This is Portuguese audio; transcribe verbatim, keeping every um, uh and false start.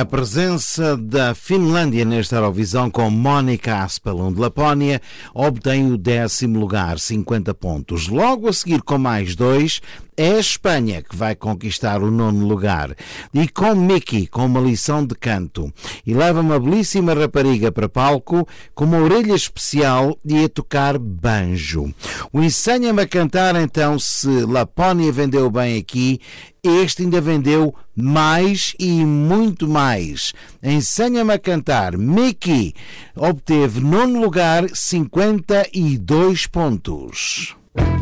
A presença da Finlândia nesta Eurovisão com Mónica Aspelund de Lapónia obtém o décimo lugar, cinquenta pontos. Logo a seguir, com mais dois, é a Espanha que vai conquistar o nono lugar. E com Miki, com uma lição de canto. E leva uma belíssima rapariga para palco com uma orelha especial e a tocar banjo. O Ensina-me a Cantar, então, se Lapónia vendeu bem aqui, este ainda vendeu mais e muito mais. Ensina-me a Cantar, Miki obteve nono lugar, cinquenta e dois pontos.